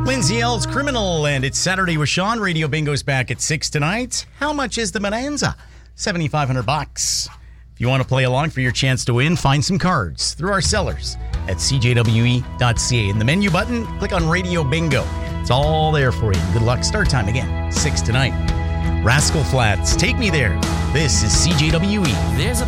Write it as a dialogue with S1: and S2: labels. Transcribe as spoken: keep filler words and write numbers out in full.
S1: Lindsay L's Criminal, and it's Saturday with Sean. Radio Bingo's back at six tonight. How much is the Bonanza? seventy-five hundred bucks. If you want to play along for your chance to win, find some cards through our sellers at c j w e dot c a. In the menu button, click on Radio Bingo. It's all there for you. Good luck. Start time again, six tonight. Rascal Flatts, Take Me There. This is C J W E.
S2: There's a